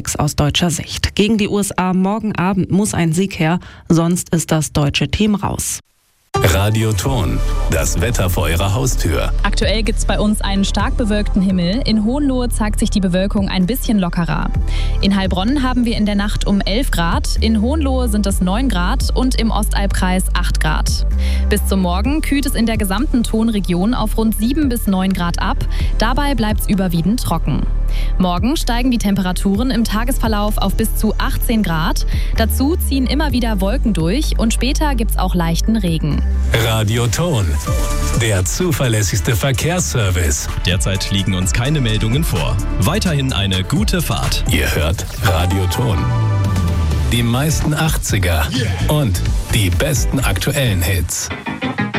Glücks aus deutscher Sicht. Gegen die USA morgen Abend muss ein Sieg her, sonst ist das deutsche Team raus. Radioton, das Wetter vor Ihrer Haustür. Aktuell gibt es bei uns einen stark bewölkten Himmel. In Hohenlohe zeigt sich die Bewölkung ein bisschen lockerer. In Heilbronn haben wir in der Nacht um 11 Grad, in Hohenlohe sind es 9 Grad und im Ostalbkreis 8 Grad. Bis zum Morgen kühlt es in der gesamten Tonregion auf rund 7 bis 9 Grad ab. Dabei bleibt es überwiegend trocken. Morgen steigen die Temperaturen im Tagesverlauf auf bis zu 18 Grad. Dazu ziehen immer wieder Wolken durch und später gibt es auch leichten Regen. Radioton, der zuverlässigste Verkehrsservice. Derzeit liegen uns keine Meldungen vor. Weiterhin eine gute Fahrt. Ihr hört Radioton. Die meisten 80er und die besten aktuellen Hits.